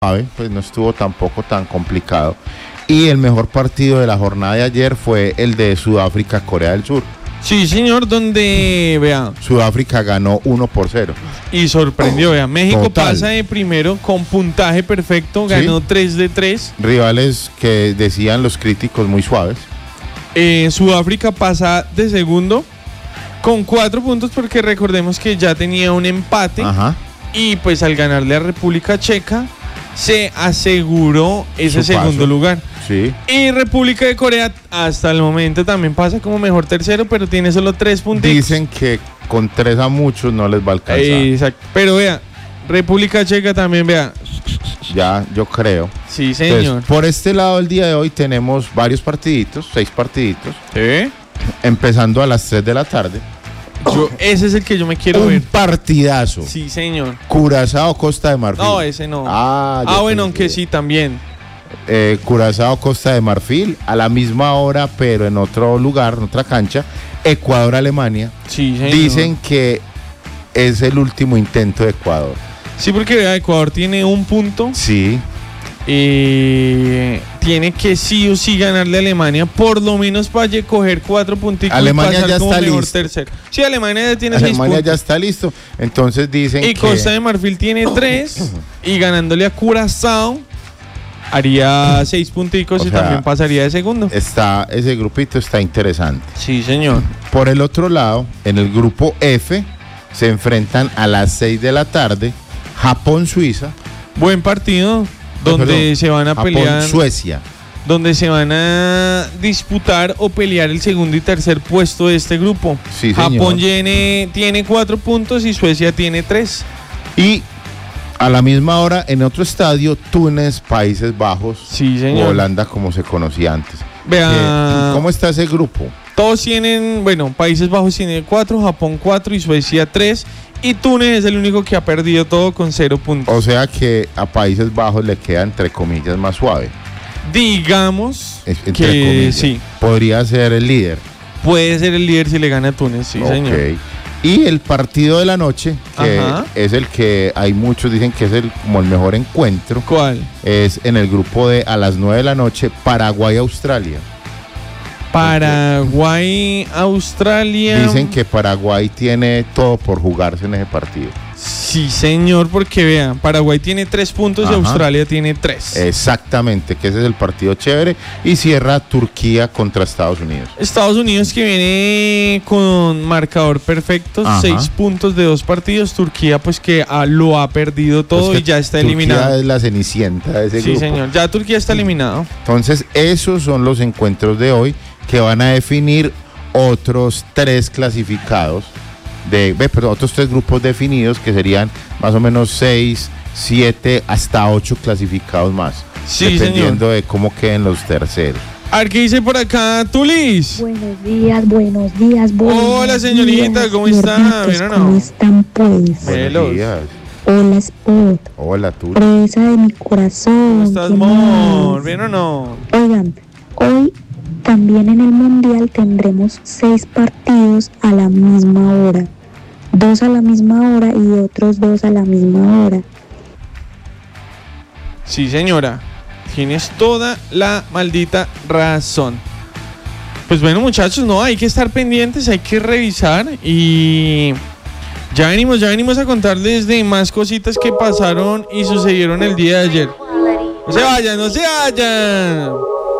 pues no estuvo tampoco tan complicado. Y el mejor partido de la jornada de ayer fue el de Sudáfrica-Corea del Sur. Sí, señor, donde, vea, Sudáfrica ganó 1-0. y sorprendió, vea, México Total. pasa de primero con puntaje perfecto, ganó Sí. 3 de 3. Rivales que decían los críticos muy suaves. Sudáfrica pasa de segundo con 4 puntos porque recordemos que ya tenía un empate. Ajá. Y pues al ganarle a República Checa se aseguró ese Su segundo paso. lugar. Sí. Y República de Corea hasta el momento también pasa como mejor tercero, pero tiene solo 3 puntos. Dicen que con 3 a muchos no les va a alcanzar. Exacto. Pero vea, República Checa también, vea. Ya, yo creo. Sí, señor. Entonces, por este lado el día de hoy tenemos varios partiditos, 6 partiditos, ¿Sí? empezando a las 3 de la tarde. Ese es el que yo me quiero Un ver. partidazo. Sí, señor. Curazao, Costa de Marfil. No, ese no. yo Bueno, pensé. aunque sí, también. Curazao, Costa de Marfil, a la misma hora, pero en otro lugar, en otra cancha. Ecuador, Alemania. Sí, señor. Dicen que es el último intento de Ecuador. Sí, porque vea, Ecuador tiene un punto. Sí, Tiene que sí o sí ganarle a Alemania, por lo menos para coger 4 puntitos. Alemania y pasar ya como está mejor listo. tercero. Sí, Alemania ya tiene 6 Alemania puntos. ya está listo. Entonces dicen Y que Costa de Marfil tiene 3 y ganándole a Curazao haría 6 punticos O y sea, también pasaría de segundo. ese grupito está interesante. Sí, señor. Por el otro lado, en el grupo F, se enfrentan a las 6 de la tarde Japón-Suiza. Buen partido donde Perdón, se van a pelear, Japón-Suecia. donde se van a disputar o pelear el segundo y tercer puesto de este grupo. Sí, Japón señor. tiene 4 puntos y Suecia tiene 3. Y a la misma hora, en otro estadio, Túnez, Países Bajos, Sí, o señor. Holanda, como se conocía antes. Vea, ¿Cómo está ese grupo? todos tienen, bueno, Países Bajos tiene 4, Japón 4 y Suecia 3. Y Túnez es el único que ha perdido todo con 0 puntos. O sea que a Países Bajos le queda, entre comillas, más suave. Digamos Entre que comillas. sí, Podría ser el líder. puede ser el líder si le gana a Túnez, sí, Ok. señor. Y el partido de la noche, que Ajá. es el que hay muchos dicen que es como el mejor encuentro, ¿Cuál? es en el grupo de a las 9 de la noche, Paraguay-Australia. Paraguay, Australia. Dicen que Paraguay tiene todo por jugarse en ese partido. Sí, señor, porque vean, Paraguay tiene 3 puntos y Ajá. Australia tiene 3. Exactamente, que ese es el partido chévere. Y cierra Turquía contra Estados Unidos. Estados Unidos que viene con marcador perfecto, Ajá. 6 puntos de 2 partidos. Turquía pues que lo ha perdido todo Pues que y ya está Turquía eliminado. es la cenicienta de ese Sí, grupo. señor, ya Turquía está eliminado. Entonces, esos son los encuentros de hoy que van a definir otros 3 clasificados, otros 3 grupos definidos que serían más o menos 6, 7, hasta 8 clasificados más. Sí, dependiendo de cómo queden los terceros. A ver, ¿qué dice por acá, Tulis? Buenos días, buenos días, buenos Hola, señorita, días, ¿cómo está? gorditos, ¿Bien o no? ¿Cómo están, pues? Velos. Buenos días. Hola, Spot, Hola, tú. presa de mi corazón. ¿Cómo estás, ¿qué amor? más? ¿Bien o no? Oigan, hoy también en el Mundial tendremos 6 partidos a la misma hora. 2 a la misma hora y otros 2 a la misma hora. Sí, señora. Tienes toda la maldita razón. Pues bueno, muchachos, no, hay que estar pendientes, hay que revisar y ya venimos a contarles de más cositas que pasaron y sucedieron el día de ayer. No se vayan, no se vayan.